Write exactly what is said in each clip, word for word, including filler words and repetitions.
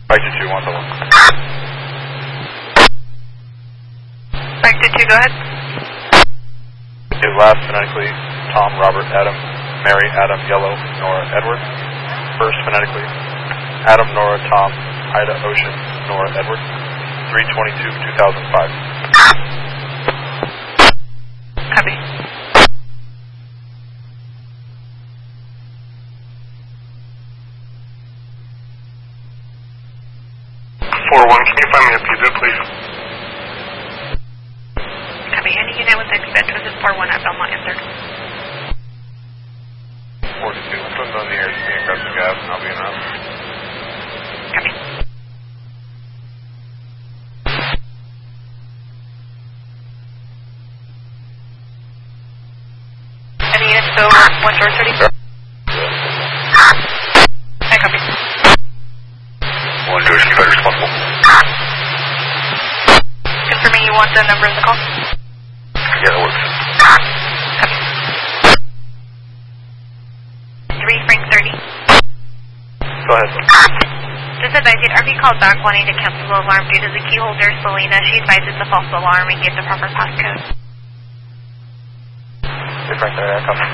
Bike to two, one double. Bike to two, go ahead. Okay, last phonetically, Tom, Robert, Adam, Mary, Adam, Yellow, Nora, Edward. First phonetically, Adam, Nora, Tom, Ida, Ocean, Nora, Edward. three twenty-two, two thousand five. Copy. four one, can you find me a pizza, please? Copy. Any unit with expense was four one at Belmont answered. forty-two, swim on the air, just being aggressive gas, and I'll be enough. Copy. Any units go one door thirty? I copy. One door, see if I'm responsible. Confirming you want the number of the call? Yeah, that works. three Frank thirty. Go ahead. Just advising, R V called back wanting to cancel the alarm due to the key holder, Selena. She advised it's a false alarm and gave the proper passcode. Hey, Frank, there, I come.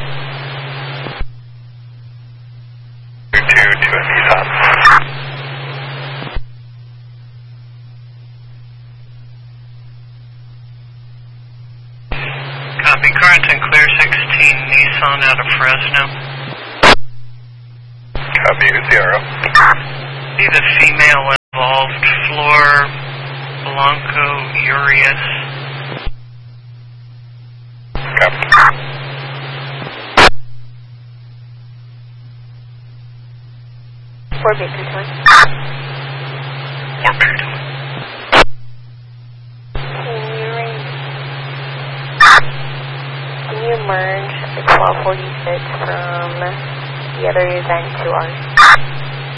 two two, two M P top. Copy, current and clear sixteen Nissan out of Fresno. Copy, who's the R O? Be the female involved, Flor Blanco Urias. Copy. Four Baker Toy. More bigger to it. Can you merge the twelve forty-six from the other event to ours?